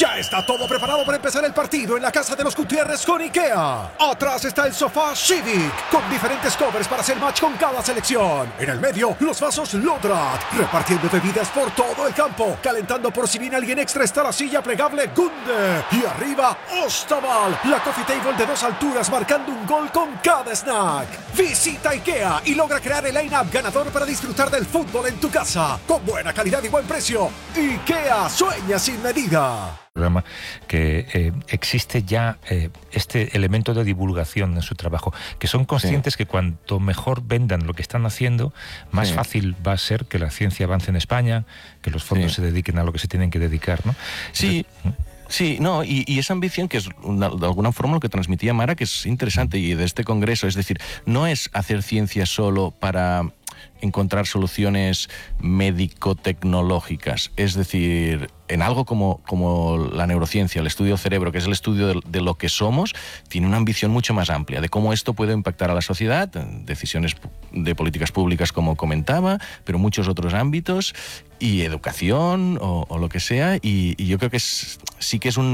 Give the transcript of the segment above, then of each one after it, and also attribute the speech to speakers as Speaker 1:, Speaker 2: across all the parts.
Speaker 1: Ya está todo preparado para empezar el partido en la casa de los Gutiérrez con IKEA. Atrás está el sofá Civic, con diferentes covers para hacer match con cada selección. En el medio, los vasos Lodrat, repartiendo bebidas por todo el campo. Calentando por si viene alguien extra está la silla plegable Gunde. Y arriba, Ostaval, la coffee table de 2 alturas marcando un gol con cada snack. Visita IKEA y logra crear el line-up ganador para disfrutar del fútbol en tu casa. Con buena calidad y buen precio. IKEA sueña sin medida.
Speaker 2: Programa que existe ya este elemento de divulgación en su trabajo, que son conscientes que cuanto mejor vendan lo que están haciendo, más fácil va a ser que la ciencia avance en España, que los fondos se dediquen a lo que se tienen que dedicar, ¿no?
Speaker 3: Sí. Sí, no, y esa ambición que es de alguna forma lo que transmitía Mara, que es interesante, y de este congreso, es decir, no es hacer ciencia solo para encontrar soluciones médico-tecnológicas, es decir, en algo como la neurociencia, el estudio del cerebro, que es el estudio de lo que somos, tiene una ambición mucho más amplia de cómo esto puede impactar a la sociedad, decisiones de políticas públicas como comentaba, pero muchos otros ámbitos, y educación o lo que sea, y yo creo que sí que es un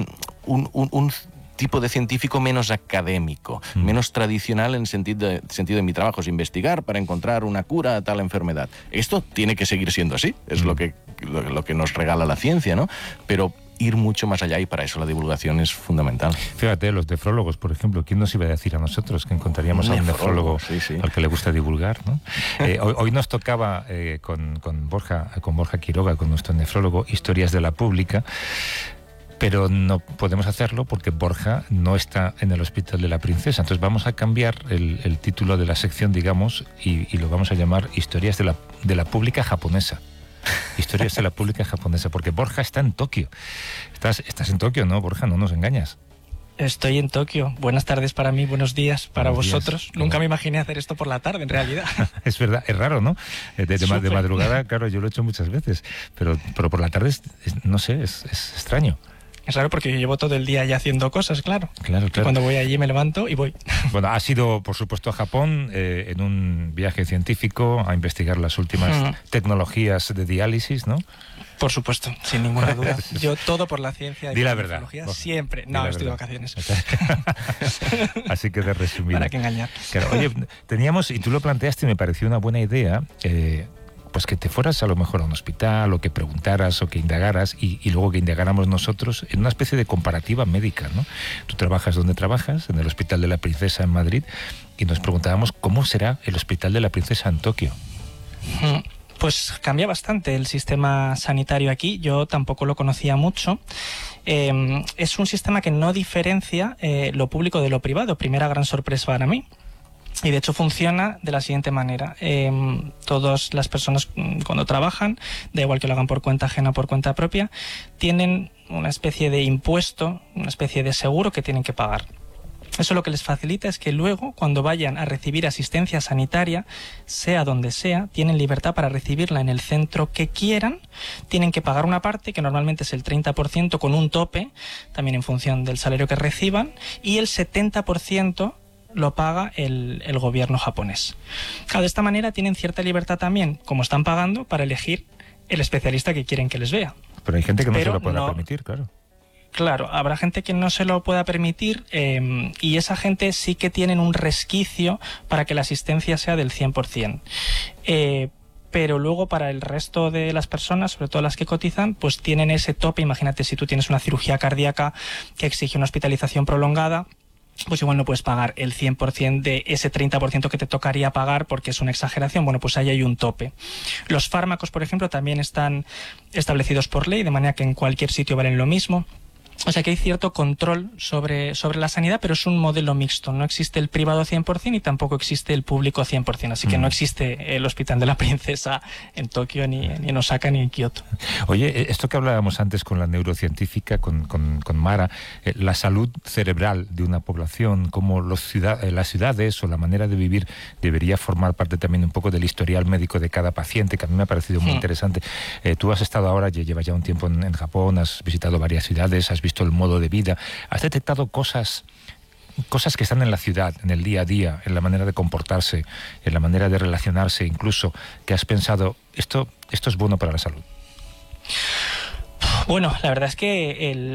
Speaker 3: tipo de científico menos académico, menos tradicional en sentido de mi trabajo es investigar para encontrar una cura a tal enfermedad. Esto tiene que seguir siendo así, es lo que nos regala la ciencia, ¿no? Pero ir mucho más allá, y para eso la divulgación es fundamental.
Speaker 2: Fíjate, los nefrólogos, por ejemplo, ¿quién nos iba a decir a nosotros que encontraríamos a un nefrólogo al que le gusta divulgar, ¿no? Hoy nos tocaba con Borja Quiroga, con nuestro nefrólogo, Historias de la Pública, pero no podemos hacerlo porque Borja no está en el Hospital de la Princesa. Entonces vamos a cambiar el título de la sección, digamos, y lo vamos a llamar Historias de la Pública Japonesa. Historias de la Pública Japonesa, porque Borja está en Tokio. Estás en Tokio, ¿no, Borja? No nos engañas.
Speaker 4: Estoy en Tokio. Buenas tardes para mí, buenos días para vosotros. Nunca me imaginé hacer esto por la tarde, en realidad.
Speaker 2: Es verdad, es raro, ¿no? De madrugada, claro, yo lo he hecho muchas veces, pero por la tarde, no sé, es extraño.
Speaker 4: Es raro porque yo llevo todo el día ya haciendo cosas, claro.
Speaker 2: Claro.
Speaker 4: Y cuando voy allí me levanto y voy.
Speaker 2: Bueno, has ido, por supuesto, a Japón en un viaje científico a investigar las últimas tecnologías de diálisis, ¿no?
Speaker 4: Por supuesto, sin ninguna duda. Yo todo por la ciencia y
Speaker 2: Di
Speaker 4: la
Speaker 2: la verdad.
Speaker 4: Siempre. No, estoy de vacaciones.
Speaker 2: Así que de resumido.
Speaker 4: ¿Para qué engañar?
Speaker 2: Claro, oye, teníamos, y tú lo planteaste y me pareció una buena idea, pues que te fueras a lo mejor a un hospital, o que preguntaras, o que indagaras, y luego que indagáramos nosotros en una especie de comparativa médica, ¿no? Tú trabajas donde trabajas, en el Hospital de la Princesa en Madrid, y nos preguntábamos cómo será el Hospital de la Princesa en Tokio.
Speaker 4: Pues cambia bastante el sistema sanitario aquí, yo tampoco lo conocía mucho. Es un sistema que no diferencia lo público de lo privado, primera gran sorpresa para mí. Y de hecho funciona de la siguiente manera. Todas las personas cuando trabajan, da igual que lo hagan por cuenta ajena o por cuenta propia, tienen una especie de impuesto, una especie de seguro que tienen que pagar. Eso lo que les facilita es que luego, cuando vayan a recibir asistencia sanitaria, sea donde sea, tienen libertad para recibirla en el centro que quieran, tienen que pagar una parte, que normalmente es el 30%, con un tope, también en función del salario que reciban, y el 70% lo paga el gobierno japonés. Claro, de esta manera tienen cierta libertad también, como están pagando, para elegir el especialista que quieren que les vea.
Speaker 2: Pero hay gente que no se lo pueda permitir, claro.
Speaker 4: Claro, habrá gente que no se lo pueda permitir y esa gente sí que tienen un resquicio para que la asistencia sea del 100%. Pero luego para el resto de las personas, sobre todo las que cotizan, pues tienen ese tope. Imagínate si tú tienes una cirugía cardíaca que exige una hospitalización prolongada, pues igual no puedes pagar el 100% de ese 30% que te tocaría pagar porque es una exageración. Bueno, pues ahí hay un tope. Los fármacos, por ejemplo, también están establecidos por ley, de manera que en cualquier sitio valen lo mismo. O sea que hay cierto control sobre la sanidad, pero es un modelo mixto. No existe el privado 100% y tampoco existe el público 100%. Así que no existe el Hospital de la Princesa en Tokio, ni en Osaka, ni en Kioto.
Speaker 2: Oye, esto que hablábamos antes con la neurocientífica, con Mara, la salud cerebral de una población, como las ciudades o la manera de vivir debería formar parte también un poco del historial médico de cada paciente, que a mí me ha parecido muy interesante. Tú has estado ahora, llevas ya un tiempo en Japón, has visitado varias ciudades, has visto el modo de vida, has detectado cosas que están en la ciudad, en el día a día, en la manera de comportarse, en la manera de relacionarse, incluso, que has pensado, esto es bueno para la salud.
Speaker 4: Bueno, la verdad es que